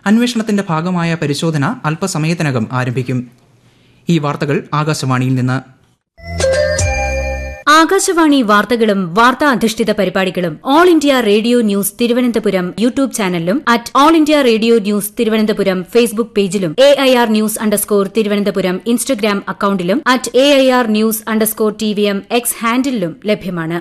അന്വേഷണത്തിന്റെ ഭാഗമായ പരിശോധന അല്പസമയത്തിനകം ആരംഭിക്കും. ഈ വാർത്തകൾ ആകാശവാണിയിൽ നിന്ന്. ആകാശവാണി വാർത്തകളും വാർത്താ അധിഷ്ഠിത പരിപാടികളും all India radio news Thiruvananthapuram YouTube ചാനലിലും at all India radio news Thiruvananthapuram Facebook പേജിലും AIR ന്യൂസ് തിരുവനന്തപുരം ഇൻസ്റ്റഗ്രാം അക്കൌണ്ടിലും at AIR news TVM X ഹാൻഡിലും ലഭ്യമാണ്.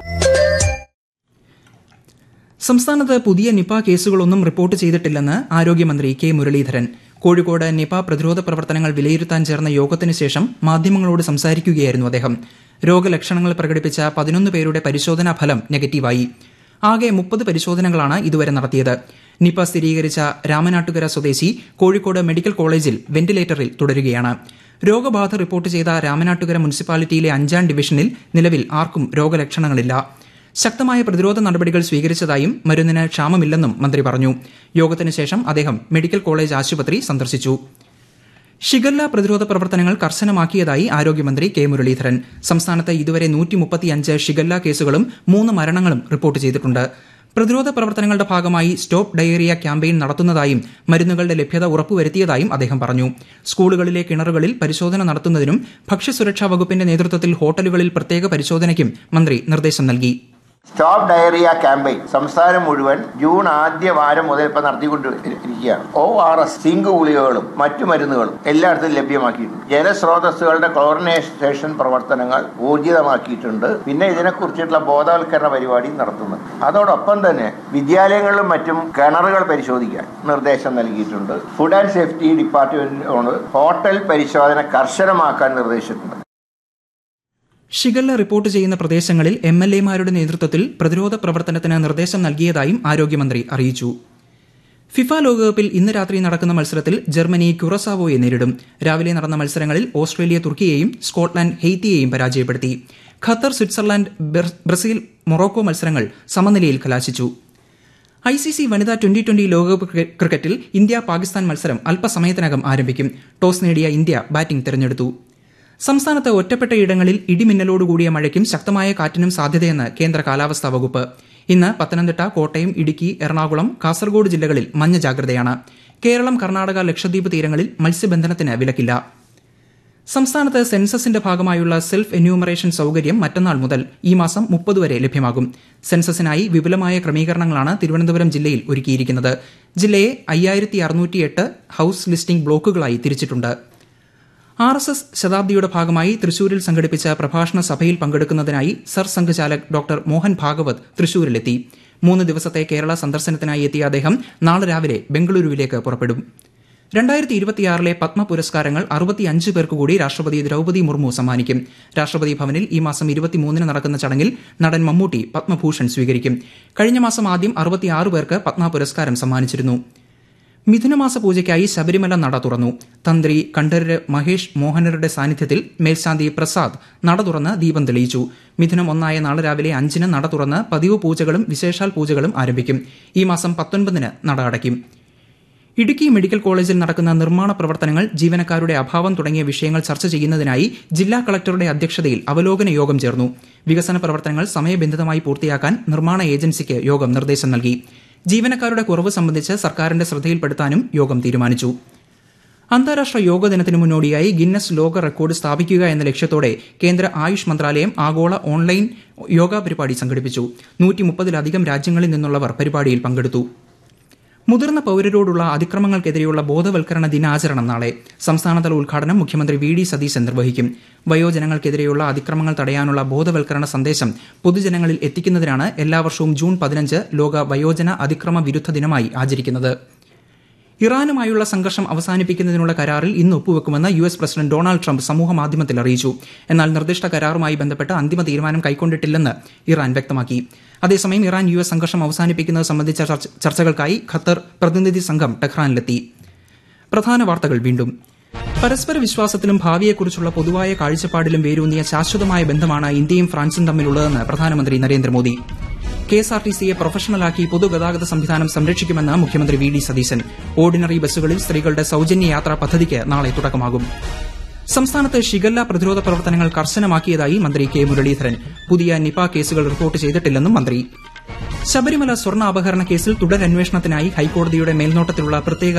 സംസ്ഥാനത്ത് പുതിയ നിപ കേസുകളൊന്നും റിപ്പോർട്ട് ചെയ്തിട്ടില്ലെന്ന് ആരോഗ്യമന്ത്രി കെ മുരളീധരൻ. കോഴിക്കോട് നിപ പ്രതിരോധ പ്രവർത്തനങ്ങൾ വിലയിരുത്താൻ ചേർന്ന യോഗത്തിന് ശേഷം മാധ്യമങ്ങളോട് സംസാരിക്കുകയായിരുന്നു അദ്ദേഹം. രോഗലക്ഷണങ്ങൾ പ്രകടിപ്പിച്ച 11 പേരുടെ പരിശോധനാ ഫലം നെഗറ്റീവായി. ആകെ 30 പരിശോധനകളാണ് ഇതുവരെ നടത്തിയത്. നിപ സ്ഥിരീകരിച്ച രാമനാട്ടുകര സ്വദേശി കോഴിക്കോട് മെഡിക്കൽ കോളേജിൽ വെന്റിലേറ്ററിൽ തുടരുകയാണ്. രോഗബാധ റിപ്പോർട്ട് ചെയ്ത രാമനാട്ടുകര മുനിസിപ്പാലിറ്റിയിലെ 5ാം ഡിവിഷനിൽ നിലവിൽ ആർക്കും രോഗലക്ഷണങ്ങളില്ല. ശക്തമായ പ്രതിരോധ നടപടികൾ സ്വീകരിച്ചതായും മരുന്നിന് ക്ഷാമമില്ലെന്നും മന്ത്രി പറഞ്ഞു. യോഗത്തിന് ശേഷം അദ്ദേഹം മെഡിക്കൽ കോളേജ് ആശുപത്രി സന്ദർശിച്ചു. ഷിഗല്ല പ്രതിരോധ പ്രവർത്തനങ്ങൾ കർശനമാക്കിയതായി ആരോഗ്യമന്ത്രി കെ മുരളീധരൻ. സംസ്ഥാനത്ത് ഇതുവരെ 135 ഷിഗല്ല കേസുകളും 3 മരണങ്ങളും റിപ്പോർട്ട് ചെയ്തിട്ടുണ്ട്. പ്രതിരോധ പ്രവർത്തനങ്ങളുടെ ഭാഗമായി സ്റ്റോപ്പ് ഡയേറിയ ക്യാമ്പയിൻ നടത്തുന്നതായും മരുന്നുകളുടെ ലഭ്യത ഉറപ്പുവരുത്തിയതായും അദ്ദേഹം പറഞ്ഞു. സ്കൂളുകളിലെ കിണറുകളിൽ പരിശോധന നടത്തുന്നതിനും ഭക്ഷ്യസുരക്ഷാ വകുപ്പിന്റെ നേതൃത്വത്തിൽ ഹോട്ടലുകളിൽ പ്രത്യേക പരിശോധനയ്ക്കും മന്ത്രി നിർദ്ദേശം നൽകി. സ്റ്റോപ്പ് ഡയറിയ ക്യാമ്പയിൻ സംസ്ഥാനം മുഴുവൻ ജൂൺ ആദ്യ വാരം മുതൽ ഇപ്പം നടത്തിക്കൊണ്ടിരിക്കുകയാണ്. ORS സിങ്ക് ഗുളികകളും മറ്റു മരുന്നുകളും എല്ലായിടത്തും ലഭ്യമാക്കിയിട്ടുണ്ട്. ജലസ്രോതസ്സുകളുടെ ക്ലോറിനേഷൻ പ്രവർത്തനങ്ങൾ ഊർജിതമാക്കിയിട്ടുണ്ട്. പിന്നെ ഇതിനെക്കുറിച്ചിട്ടുള്ള ബോധവൽക്കരണ പരിപാടി നടത്തുന്നുണ്ട്. അതോടൊപ്പം തന്നെ വിദ്യാലയങ്ങളിലും മറ്റും കിണറുകൾ പരിശോധിക്കാൻ നിർദ്ദേശം നൽകിയിട്ടുണ്ട്. ഫുഡ് ആൻഡ് സേഫ്റ്റി ഡിപ്പാർട്ട്മെന്റിനോട് ഹോട്ടൽ പരിശോധന കർശനമാക്കാൻ നിർദ്ദേശിച്ചിട്ടുണ്ട്. ഷിഗല്ല റിപ്പോർട്ട് ചെയ്യുന്ന പ്രദേശങ്ങളിൽ MLAമാരുടെ നേതൃത്വത്തിൽ പ്രതിരോധ പ്രവർത്തനത്തിന് നിർദ്ദേശം നൽകിയതായും ആരോഗ്യമന്ത്രി അറിയിച്ചു. ഫിഫ ലോകകപ്പിൽ ഇന്ന് രാത്രി നടക്കുന്ന മത്സരത്തിൽ ജർമ്മനി ക്യുറസാവോയെ നേരിടും. രാവിലെ നടന്ന മത്സരങ്ങളിൽ ഓസ്ട്രേലിയ തുർക്കിയെയും സ്കോട്ട്ലാൻഡ് ഹെയ്ത്തിയെയും പരാജയപ്പെടുത്തി. ഖത്തർ, സ്വിറ്റ്സർലാൻഡ്, ബ്രസീൽ, മൊറോക്കോ മത്സരങ്ങൾ സമനിലയിൽ കലാശിച്ചു. ICC വനിതാ 2020 ലോകകപ്പ് ക്രിക്കറ്റിൽ ഇന്ത്യ പാകിസ്ഥാൻ മത്സരം അല്പസമയത്തിനകം ആരംഭിക്കും. ടോസ് നേടിയ ഇന്ത്യ ബാറ്റിംഗ് തെരഞ്ഞെടുത്തു. സംസ്ഥാനത്ത് ഒറ്റപ്പെട്ടയിടങ്ങളിൽ ഇടിമിന്നലോടുകൂടിയ മഴയ്ക്കും ശക്തമായ കാറ്റിനും സാധ്യതയെന്ന് കേന്ദ്ര കാലാവസ്ഥാ വകുപ്പ്. ഇന്ന് പത്തനംതിട്ട, കോട്ടയം, ഇടുക്കി, എറണാകുളം, കാസർഗോഡ് ജില്ലകളിൽ മഞ്ഞ ജാഗ്രതയാണ്. കേരളം, കർണാടക, ലക്ഷദ്വീപ് തീരങ്ങളിൽ മത്സ്യബന്ധനത്തിന് വിലക്കില്ല. സംസ്ഥാനത്ത് സെൻസസിന്റെ ഭാഗമായുള്ള സെൽഫ് എന്യൂമറേഷൻ സൌകര്യം മറ്റന്നാൾ മുതൽ ഈ മാസം 30 വരെ ലഭ്യമാകും. സെൻസസിനായി വിപുലമായ ക്രമീകരണങ്ങളാണ് തിരുവനന്തപുരം ജില്ലയിൽ ഒരുക്കിയിരിക്കുന്നത്. ജില്ലയെ 5608 ഹൌസ് ലിസ്റ്റിംഗ് ബ്ലോക്കുകളായി തിരിച്ചിട്ടുണ്ട്. RSS ശതാബ്ദിയുടെ ഭാഗമായി തൃശൂരിൽ സംഘടിപ്പിച്ച പ്രഭാഷണ സഭയിൽ പങ്കെടുക്കുന്നതിനായി സർസംഘചാലക് ഡോക്ടർ മോഹൻ ഭാഗവത് തൃശൂരിലെത്തി. 3 ദിവസത്തെ കേരള സന്ദർശനത്തിനായി എത്തിയ അദ്ദേഹം നാളെ രാവിലെ ബംഗളൂരുവിലേക്ക് പുറപ്പെടും. 2026 പത്മ പുരസ്കാരങ്ങൾ 65 പേർക്ക് കൂടി രാഷ്ട്രപതി ദ്രൌപദി മുർമു സമ്മാനിക്കും. രാഷ്ട്രപതി ഭവനിൽ ഈ മാസം 23 നടക്കുന്ന ചടങ്ങിൽ നടൻ മമ്മൂട്ടി പത്മഭൂഷൺ സ്വീകരിക്കും. കഴിഞ്ഞ മാസം ആദ്യം 66 പേർക്ക് പത്മ പുരസ്കാരം സമ്മാനിച്ചിരുന്നു. മിഥുനമാസ പൂജയ്ക്കായി ശബരിമല നട തുറന്നു. തന്ത്രി കണ്ഠരര് മഹേഷ് മോഹനരുടെ സാന്നിധ്യത്തിൽ മേൽശാന്തി പ്രസാദ് നട തുറന്ന് ദീപം തെളിയിച്ചു. മിഥുനം 1 നാളെ രാവിലെ 5 നട തുറന്ന് പതിവ് പൂജകളും വിശേഷാൽ പൂജകളും ആരംഭിക്കും. ഈ മാസം 19 നട അടയ്ക്കും. ഇടുക്കി മെഡിക്കൽ കോളേജിൽ നടക്കുന്ന നിർമ്മാണ പ്രവർത്തനങ്ങൾ, ജീവനക്കാരുടെ അഭാവം തുടങ്ങിയ വിഷയങ്ങൾ ചർച്ച ചെയ്യുന്നതിനായി ജില്ലാ കളക്ടറുടെ അധ്യക്ഷതയിൽ അവലോകന യോഗം ചേർന്നു. വികസന പ്രവർത്തനങ്ങൾ സമയബന്ധിതമായി പൂർത്തിയാക്കാൻ നിർമ്മാണ ഏജൻസിക്ക് യോഗം നിർദ്ദേശം നൽകി. ജീവനക്കാരുടെ കുറവ് സംബന്ധിച്ച് സർക്കാരിന്റെ ശ്രദ്ധയിൽപ്പെടുത്താനും യോഗം തീരുമാനിച്ചു. അന്താരാഷ്ട്ര യോഗ ദിനത്തിന് മുന്നോടിയായി ഗിന്നസ് ലോക റെക്കോർഡ് സ്ഥാപിക്കുക എന്ന ലക്ഷ്യത്തോടെ കേന്ദ്ര ആയുഷ് മന്ത്രാലയം ആഗോള ഓൺലൈൻ യോഗ പരിപാടി സംഘടിപ്പിച്ചു. 130-ലധികം രാജ്യങ്ങളിൽ നിന്നുള്ളവർ പരിപാടിയിൽ പങ്കെടുത്തു. മുതിർന്ന പൌരരോടുള്ള അതിക്രമങ്ങൾക്കെതിരെയുള്ള ബോധവൽക്കരണ ദിനാചരണം നാളെ. സംസ്ഥാനതല ഉദ്ഘാടനം മുഖ്യമന്ത്രി VD സതീശൻ നിർവഹിക്കും. വയോജനങ്ങൾക്കെതിരെയുള്ള അതിക്രമങ്ങൾ തടയാനുള്ള ബോധവൽക്കരണ സന്ദേശം പൊതുജനങ്ങളിൽ എത്തിക്കുന്നതിനാണ് എല്ലാ വർഷവും ജൂൺ 15 ലോക വയോജന അതിക്രമ വിരുദ്ധ ദിനമായി ആചരിക്കുന്നത്. ഇറാനുമായുള്ള സംഘർഷം അവസാനിപ്പിക്കുന്നതിനുള്ള കരാറിൽ ഇന്ന് ഒപ്പുവെക്കുമെന്ന് US പ്രസിഡന്റ് ഡൊണാൾഡ് ട്രംപ് സമൂഹമാധ്യമത്തിൽ അറിയിച്ചു. എന്നാൽ നിർദ്ദിഷ്ട കരാറുമായി ബന്ധപ്പെട്ട് അന്തിമ തീരുമാനം കൈക്കൊണ്ടിട്ടില്ലെന്ന് ഇറാൻ വ്യക്തമാക്കി. അതേസമയം ഇറാൻ US സംഘർഷം അവസാനിപ്പിക്കുന്നത് സംബന്ധിച്ച ചർച്ചകൾക്കായി ഖത്തർ പ്രതിനിധി സംഘം ടെഹ്റാനിലെത്തി. പ്രധാന വാർത്തകൾ വീണ്ടും. പരസ്പര വിശ്വാസത്തിലും ഭാവിയെക്കുറിച്ചുള്ള പൊതുവായ കാഴ്ചപ്പാടിലും വേരൂന്നിയ ശാശ്വതമായ ബന്ധമാണ് ഇന്ത്യയും ഫ്രാൻസും തമ്മിലുള്ളതെന്ന് പ്രധാനമന്ത്രി നരേന്ദ്രമോദി. KSRTCയെ പ്രൊഫഷണലാക്കി പൊതുഗതാഗത സംവിധാനം സംരക്ഷിക്കുമെന്ന് മുഖ്യമന്ത്രി VD സതീശൻ. ഓർഡിനറി ബസ്സുകളിൽ സ്ത്രീകളുടെ സൌജന്യ യാത്രാ പദ്ധതിക്ക് നാളെ തുടക്കമാകും. സംസ്ഥാനത്ത് ഷിഗല്ല പ്രതിരോധ പ്രവർത്തനങ്ങൾ കർശനമാക്കിയതായി മന്ത്രി കെ മുരളീധരൻ. പുതിയ നിപ കേസുകൾ റിപ്പോർട്ട് ചെയ്തിട്ടില്ലെന്നും മന്ത്രി. ശബരിമല സ്വർണ്ണ അപഹരണ കേസിൽ തുടരന്വേഷണത്തിനായി ഹൈക്കോടതിയുടെ മേൽനോട്ടത്തിലുള്ള പ്രത്യേക